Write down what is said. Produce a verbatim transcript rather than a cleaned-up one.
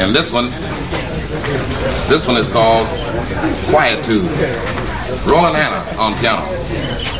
And this one, this one is called Quietude. Roland Hanna on piano.